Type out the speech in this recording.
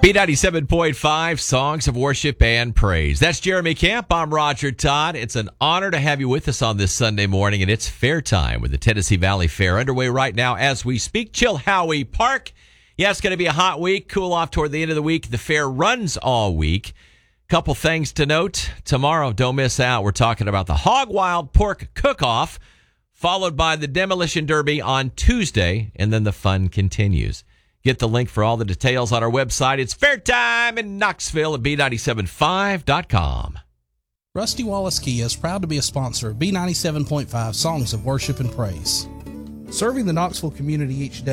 B97.5, Songs of Worship and Praise. That's Jeremy Camp. I'm Roger Todd. It's an honor to have you with us on this Sunday morning, and it's fair time with the Tennessee Valley Fair underway right now as we speak. Chilhowie Park. Yeah, it's going to be a hot week, cool off toward the end of the week. The fair runs all week. Couple things to note. Tomorrow, don't miss out. We're talking about the Hog Wild Pork Cook-Off, followed by the Demolition Derby on Tuesday, and then the fun continues. Get the link for all the details on our website. It's Fair Time in Knoxville at B975.com. Rusty Wallace Kia is proud to be a sponsor of B97.5 Songs of Worship and Praise. Serving the Knoxville community each day